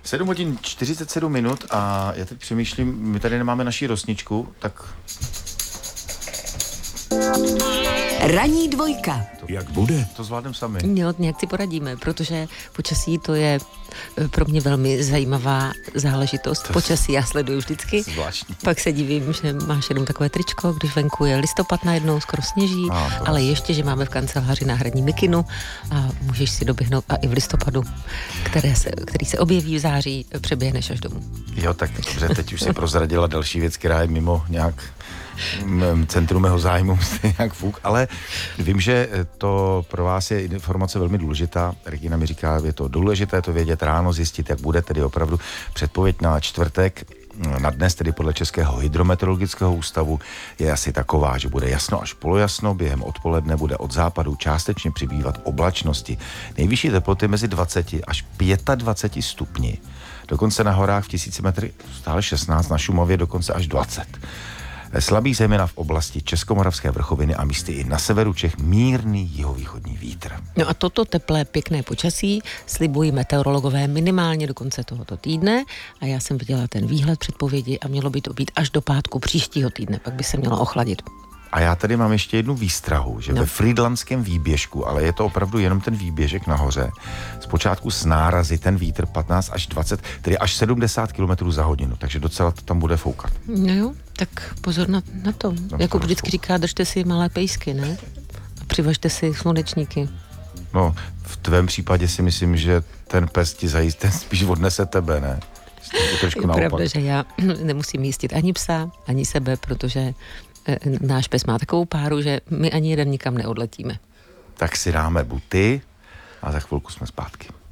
7 hodin 47 minut a já teď přemýšlím, my tady nemáme naši rosničku, tak... Ranní dvojka. Jak bude? To zvládnem sami. Jo, nějak si poradíme, protože počasí to je pro mě velmi zajímavá záležitost. Počasí já sleduju vždycky. Zvláštní. Pak se divím, že máš jenom takové tričko, když venku je listopad najednou, skoro sněží, ale ještě, že máme v kanceláři náhradní mikinu a můžeš si doběhnout a i v listopadu, který se objeví v září, přeběhneš až domů. Jo, tak dobře, teď už si prozradila další věc, která je mimo nějak centrum mého zájmu, nějak fuk, ale vím, že to pro vás je informace velmi důležitá. Regina mi říká, je to důležité to vědět ráno, zjistit, jak bude, tedy opravdu předpověď na čtvrtek. Na dnes tedy podle Českého hydrometeorologického ústavu je asi taková, že bude jasno až polojasno, během odpoledne bude od západu částečně přibývat oblačnosti. Nejvyšší teploty mezi 20 až 25 stupni. Dokonce na horách v 1000 metrech stále 16, na Šumavě dokonce až 20. Slabý zejména v oblasti Českomoravské vrchoviny a místy i na severu Čech mírný jihovýchodní vítr. No a toto teplé, pěkné počasí slibují meteorologové minimálně do konce tohoto týdne a já jsem viděla ten výhled předpovědi a mělo by to být až do pátku příštího týdne, pak by se mělo ochladit. A já tady mám ještě jednu výstrahu, že ve Frýdlantském výběžku, ale je to opravdu jenom ten výběžek nahoře, zpočátku s nárazy ten vítr 15 až 20, tedy až 70 km za hodinu, takže docela to tam bude foukat. No jo, tak pozor na to. Jako vždycky říká, držte si malé pejsky, ne? A přivažte si slunečníky. No, v tvém případě si myslím, že ten pes ti zajisté spíš odnese tebe, ne? Je pravda, že já nemusím jistit ani psa, ani sebe, protože náš pes má takovou páru, že my ani jeden nikam neodletíme. Tak si dáme buty a za chvilku jsme zpátky.